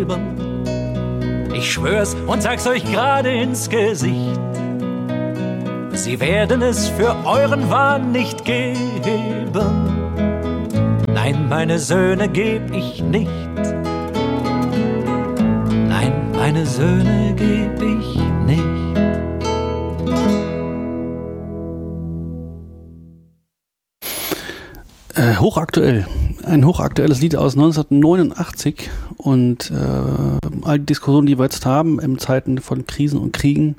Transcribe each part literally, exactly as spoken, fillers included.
geben. Ich schwör's und sag's euch gerade ins Gesicht. Sie werden es für euren Wahn nicht geben. Nein, meine Söhne geb ich nicht. Nein, meine Söhne geb ich nicht. Äh, hochaktuell. Ein hochaktuelles Lied aus neunzehnhundertneunundachtzig und äh, all die Diskussionen, die wir jetzt haben in Zeiten von Krisen und Kriegen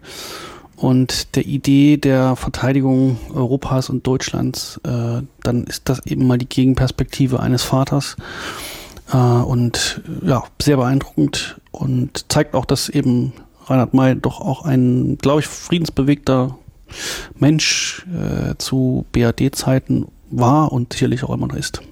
und der Idee der Verteidigung Europas und Deutschlands, äh, dann ist das eben mal die Gegenperspektive eines Vaters äh, und ja, sehr beeindruckend und zeigt auch, dass eben Reinhard May doch auch ein, glaube ich, friedensbewegter Mensch äh, zu B R D-Zeiten war und sicherlich auch immer noch ist.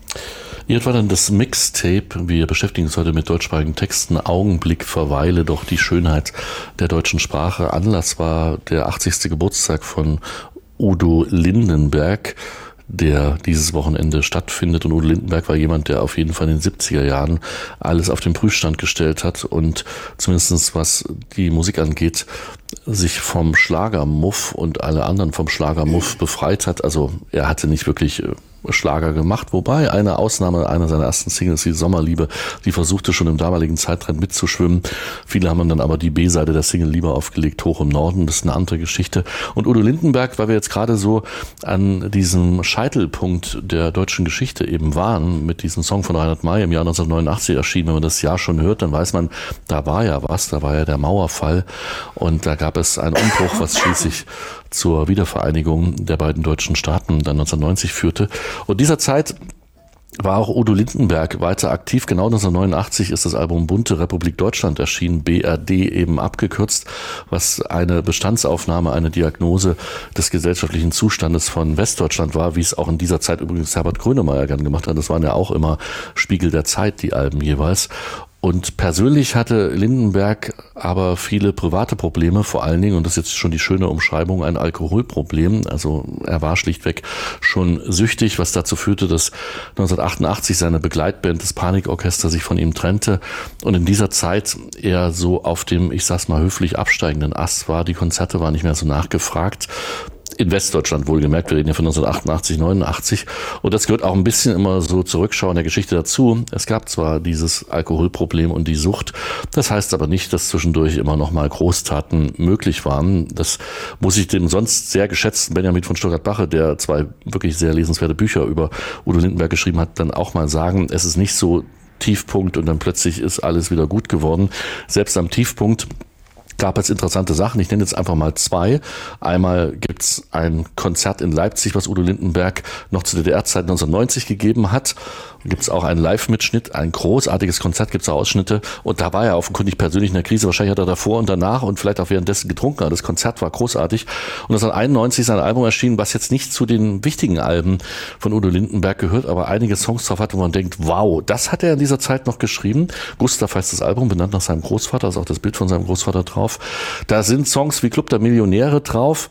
Hier war dann das Mixtape. Wir beschäftigen uns heute mit deutschsprachigen Texten. Augenblick, verweile doch die Schönheit der deutschen Sprache. Anlass war der achtzigste Geburtstag von Udo Lindenberg, der dieses Wochenende stattfindet. Und Udo Lindenberg war jemand, der auf jeden Fall in den siebziger Jahren alles auf den Prüfstand gestellt hat und zumindest was die Musik angeht, sich vom Schlagermuff und alle anderen vom Schlagermuff befreit hat. Also er hatte nicht wirklich Schlager gemacht, wobei eine Ausnahme, einer seiner ersten Singles, die Sommerliebe, die versuchte schon im damaligen Zeittrend mitzuschwimmen. Viele haben dann aber die B-Seite der Single lieber aufgelegt, Hoch im Norden, das ist eine andere Geschichte. Und Udo Lindenberg, weil wir jetzt gerade so an diesem Scheitelpunkt der deutschen Geschichte eben waren, mit diesem Song von Reinhard May im Jahr neunzehnhundertneunundachtzig erschienen, wenn man das Jahr schon hört, dann weiß man, da war ja was, da war ja der Mauerfall und da gab es einen Umbruch, was schließlich zur Wiedervereinigung der beiden deutschen Staaten dann neunzehnhundertneunzig führte. Und dieser Zeit war auch Udo Lindenberg weiter aktiv. Genau neunzehnhundertneunundachtzig ist das Album Bunte Republik Deutschland erschienen, B R D eben abgekürzt, was eine Bestandsaufnahme, eine Diagnose des gesellschaftlichen Zustandes von Westdeutschland war, wie es auch in dieser Zeit übrigens Herbert Grönemeyer gern gemacht hat. Das waren ja auch immer Spiegel der Zeit, die Alben jeweils. Und persönlich hatte Lindenberg aber viele private Probleme, vor allen Dingen, und das ist jetzt schon die schöne Umschreibung, ein Alkoholproblem. Also er war schlichtweg schon süchtig, was dazu führte, dass neunzehnhundertachtundachtzig seine Begleitband, das Panikorchester, sich von ihm trennte. Und in dieser Zeit er so auf dem, ich sag's mal höflich, absteigenden Ast war. Die Konzerte waren nicht mehr so nachgefragt. In Westdeutschland wohlgemerkt, wir reden ja von neunzehnhundertachtundachtzig, neunundachtzig. Und das gehört auch ein bisschen immer so Zurückschau in der Geschichte dazu. Es gab zwar dieses Alkoholproblem und die Sucht, das heißt aber nicht, dass zwischendurch immer noch mal Großtaten möglich waren. Das muss ich dem sonst sehr geschätzten Benjamin von Stuttgart-Bache, der zwei wirklich sehr lesenswerte Bücher über Udo Lindenberg geschrieben hat, dann auch mal sagen, es ist nicht so Tiefpunkt und dann plötzlich ist alles wieder gut geworden. Selbst am Tiefpunkt gab es interessante Sachen. Ich nenne jetzt einfach mal zwei. Einmal gibt's ein Konzert in Leipzig, was Udo Lindenberg noch zu D D R-Zeit neunzehnhundertneunzig gegeben hat. Gibt's auch einen Live-Mitschnitt, ein großartiges Konzert, gibt's auch Ausschnitte. Und da war er offenkundig persönlich in der Krise. Wahrscheinlich hat er davor und danach und vielleicht auch währenddessen getrunken. Das Konzert war großartig. Und neunzehnhunderteinundneunzig ist ein Album erschienen, was jetzt nicht zu den wichtigen Alben von Udo Lindenberg gehört, aber einige Songs drauf hat, wo man denkt, wow, das hat er in dieser Zeit noch geschrieben. Gustav heißt das Album, benannt nach seinem Großvater, ist auch das Bild von seinem Großvater drauf. Da sind Songs wie Club der Millionäre drauf,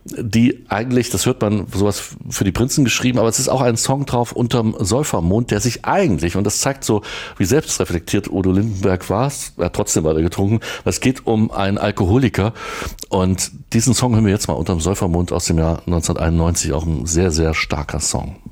die eigentlich, das hört man, sowas für die Prinzen geschrieben, aber es ist auch ein Song drauf unterm Säufermond, der sich eigentlich, und das zeigt so, wie selbstreflektiert Udo Lindenberg war, er hat trotzdem weiter getrunken, es geht um einen Alkoholiker und diesen Song hören wir jetzt mal unterm Säufermond aus dem Jahr neunzehnhunderteinundneunzig, auch ein sehr, sehr starker Song.